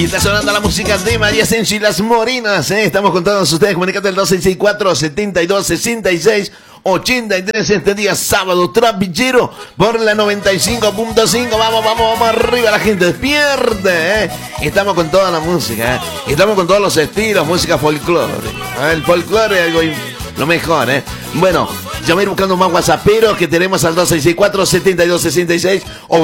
Y está sonando la música de María Sensi y las Morinas, ¿eh? Estamos con todos ustedes, comunicando el 2664-7266-83 este día sábado, trapillero, por la 95.5. Vamos arriba, la gente despierte, ¿eh? Estamos con toda la música, ¿eh? Estamos con todos los estilos, música folclore. El folclore es algo lo mejor, ¿eh? Bueno, ya voy a ir buscando más whatsapperos que tenemos al 2664-7266 o